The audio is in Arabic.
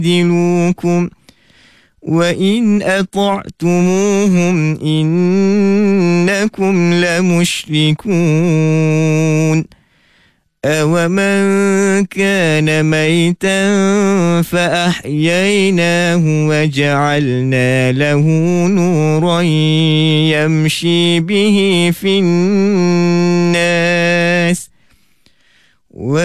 يجادلوكم وإن أطعتموهم إنكم لمشركون أومن كان ميتا فأحييناه وجعلنا له نورا يمشي به في الناس